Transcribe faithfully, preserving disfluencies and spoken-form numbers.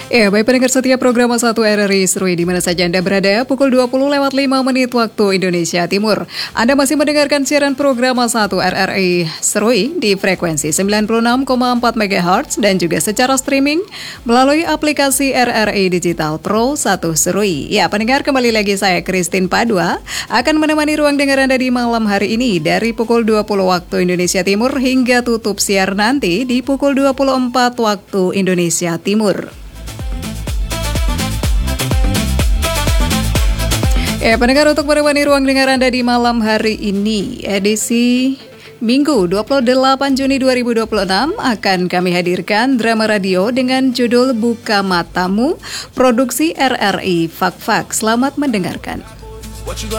Ya, baik pendengar setia program satu R R I Serui di mana saja Anda berada, pukul dua puluh lewat lima menit waktu Indonesia Timur. Anda masih mendengarkan siaran program satu R R I Serui di frekuensi sembilan puluh enam koma empat megahertz dan juga secara streaming melalui aplikasi R R I Digital Pro satu Serui. Ya, pendengar, kembali lagi saya Christine Padua akan menemani ruang dengar Anda di malam hari ini dari pukul dua puluh waktu Indonesia Timur hingga tutup siar nanti di pukul dua puluh empat waktu Indonesia Timur. Ya, pendengar, untuk menemani ruang dengar Anda di malam hari ini, edisi Minggu dua puluh delapan Juni dua ribu dua puluh enam, akan kami hadirkan drama radio dengan judul Buka Matamu, produksi R R I Fak Fak. Selamat mendengarkan.